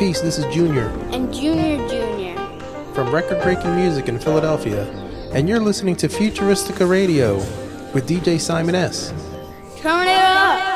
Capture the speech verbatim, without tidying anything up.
Peace, this is Junior. And Junior Junior. From record-breaking music in Philadelphia. And you're listening to Futuristica Radio with D J Simon S. Turn it up!